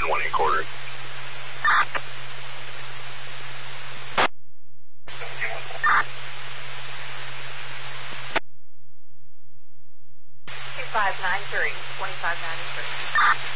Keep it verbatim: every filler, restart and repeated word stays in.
and one and a quarter. two five nine three, twenty-five ninety-three.